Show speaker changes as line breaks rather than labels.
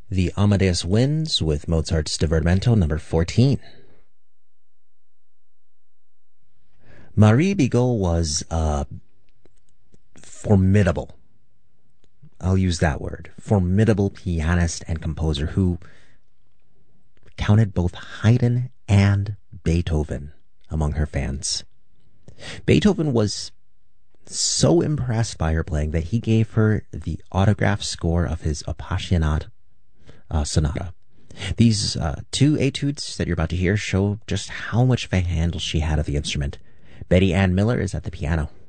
The Amadeus Winds with Mozart's Divertimento number 14. Marie Bigot was formidable. I'll use that word. Formidable pianist and composer who counted both Haydn and Beethoven among her fans. Beethoven was so impressed by her playing that he gave her the autograph score of his Appassionata sonata. These two etudes that you're about to hear show just how much of a handle she had of the instrument. Betty Ann Miller is at the piano.